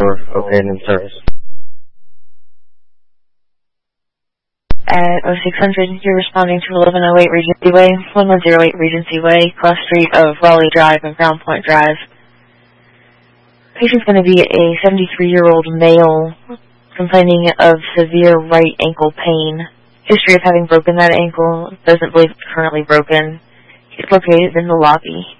open service. At 0600, you're responding to 1108 Regency Way, 1108 Regency Way, cross street of Raleigh Drive and Ground Point Drive. Patient's going to be a 73-year-old male complaining of severe right ankle pain. History of having broken that ankle, doesn't believe it's currently broken. He's located in the lobby.